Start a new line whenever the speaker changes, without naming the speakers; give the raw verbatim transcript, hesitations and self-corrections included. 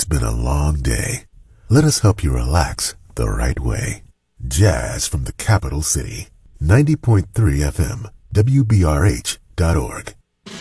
been a long day. Let us help you relax the right way. Jazz from the capital city. ninety point three F M, W B R H dot org.